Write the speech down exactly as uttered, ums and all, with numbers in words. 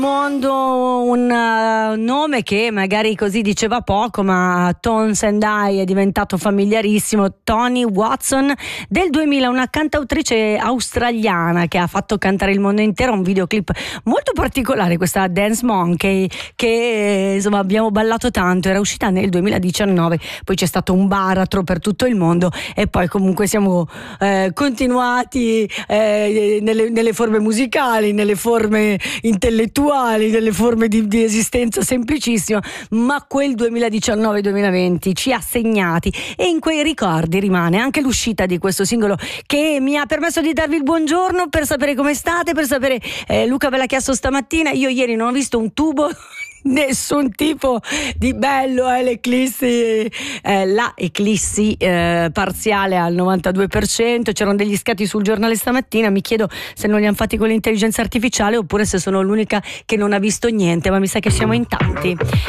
Mondo, un uh, nome che magari così diceva poco, ma Tones and I è diventato familiarissimo. Toni Watson del duemila, una cantautrice australiana che ha fatto cantare il mondo intero. Un videoclip molto particolare, questa Dance Monkey, che insomma abbiamo ballato tanto. Era uscita nel duemiladiciannove, poi c'è stato un baratro per tutto il mondo e poi comunque siamo eh, continuati eh, nelle, nelle forme musicali, nelle forme intellettuali, delle forme di, di esistenza semplicissima, ma quel duemiladiciannove duemilaventi ci ha segnati e in quei ricordi rimane anche l'uscita di questo singolo che mi ha permesso di darvi il buongiorno, per sapere come state, per sapere eh, Luca ve l'ha chiesto stamattina. Io ieri non ho visto un tubo nessun tipo di bello, eh, l'eclissi eh, la eclissi eh, parziale al novantadue per cento. C'erano degli scatti sul giornale stamattina, mi chiedo se non li hanno fatti con l'intelligenza artificiale oppure se sono l'unica che non ha visto niente, ma mi sa che siamo in tanti.